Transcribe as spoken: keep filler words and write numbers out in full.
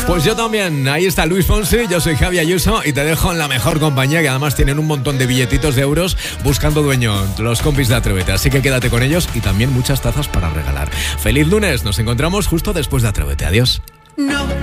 Pues yo también. Ahí está Luis Fonsi, yo soy Javi Ayuso y te dejo en la mejor compañía, que además tienen un montón de billetitos de euros buscando dueño, los compis de Atrévete. Así que quédate con ellos y también muchas tazas para regalar. Feliz lunes, nos encontramos justo después de Atrévete. Adiós. No.